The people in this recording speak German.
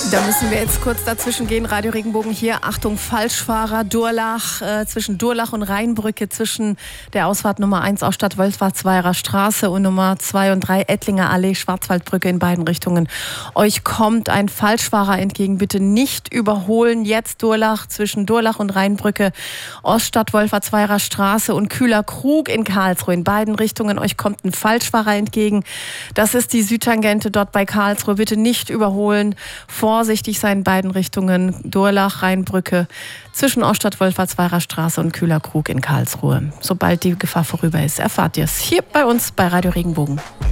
Da müssen wir jetzt kurz dazwischen gehen. Radio Regenbogen hier. Achtung, Falschfahrer, Durlach, zwischen Durlach und Rheinbrücke, zwischen der Ausfahrt Nummer 1 aus Stadtwolfratz-Weiherer Straße und Nummer 2 und 3 Ettlinger Allee, Schwarzwaldbrücke in beiden Richtungen. Euch kommt ein Falschfahrer entgegen. Bitte nicht überholen. Jetzt Durlach, zwischen Durlach und Rheinbrücke, Oststadtwolfratz-Weiherer Straße und Kühler Krug in Karlsruhe. In beiden Richtungen euch kommt ein Falschfahrer entgegen. Das ist die Südtangente dort bei Karlsruhe. Bitte nicht überholen. Vorsichtig sein in beiden Richtungen. Durlach, Rheinbrücke, zwischen Oststadtwolfratz-Weiherer Straße und Kühler Krug in Karlsruhe. Sobald die Gefahr vorüber ist, erfahrt ihr es hier bei uns bei Radio Regenbogen.